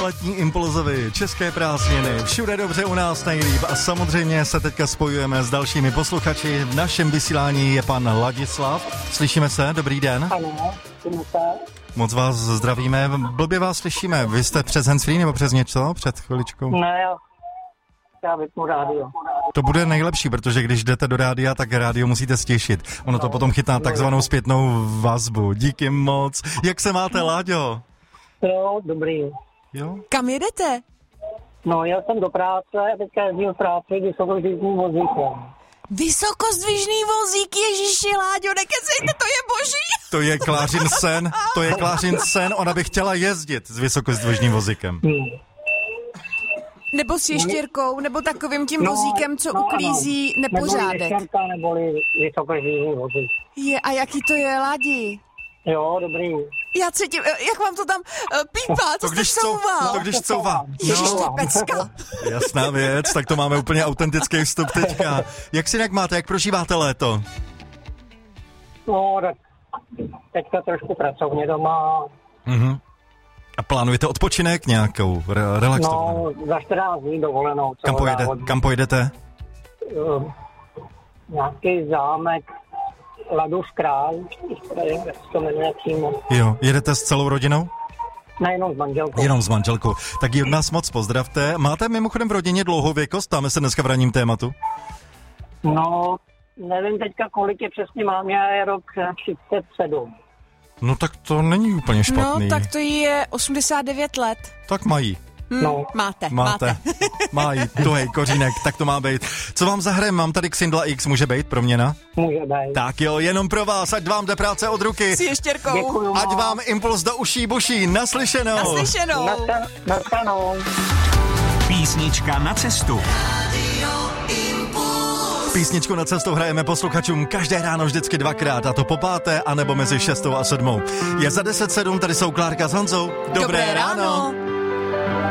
letní impulzovi, české prázdniny, všude dobře u nás nejlíp a samozřejmě se teďka spojujeme s dalšími posluchači. V našem vysílání je pan Ladislav. Slyšíme se? Dobrý den. Ano, se. Moc vás zdravíme. Blbě vás slyšíme. Vy jste přes handsfree nebo přes něco? Před chviličkou? Ne, já vypnu rádio. To bude nejlepší, protože když jdete do rádia, tak rádio musíte stěšit. Ono to potom chytá takzvanou zpětnou vazbu. Díky moc. Jak se máte, Láďo? Jo, dobrý. Jo? Kam jedete? No, jel jsem do práce a teďka jezdím v práci vysokozdvižným vozíkem. Vysokozdvižný vozík, ježiši, Láďo, nekecejte, to je boží. To je Klářin sen, ona by chtěla jezdit s vysokozdvižným vozíkem. Nebo s ještěrkou, nebo takovým tím vozíkem, co uklízí nepořádek. Nebo ještěrka, neboli vysokozdvižný vozík. A jaký to je, Ládi? Jo, dobrý. Já cítím, jak vám to tam pípá, co jste souval? To když couvá. Ježiš, to je pecka. Jasná věc, tak to máme úplně autentický vstup teďka. Jak si máte, jak prožíváte léto? No, tak teďka trošku pracovně doma. Mhm. A plánujete odpočinek nějakou, relaxovanou? No, za 14 dní dovolenou. Kam pojedete? Nějaký zámek, Ladův král, jak se to jmenuje přímo. Jo, jedete s celou rodinou? Ne, jenom s manželkou. Jenom s manželkou. Tak ji od nás moc pozdravte. Máte mimochodem v rodině dlouhověkost? Dáme se dneska v ranním tématu. No, nevím teďka, kolik je přesně mám, já je rok 37. No tak to není úplně špatný. No, tak to je 89 let. Tak mají. No. Máte. Mají, tuhej kořínek, tak to má být. Co vám zahrajem? Mám tady Xindla X, může být proměna? Může být. Tak jo, jenom pro vás, ať vám jde práce od ruky. S ještěrkou. Děkuju. Ať vám impuls do uší buší, naslyšenou. Nastanou. Písnička na cestu. Písničku na cestu hrajeme posluchačům každé ráno vždycky dvakrát, a to po 5. anebo mezi 6. a 7. Je za 10:07, tady jsou Klárka s Honzou. Dobré ráno.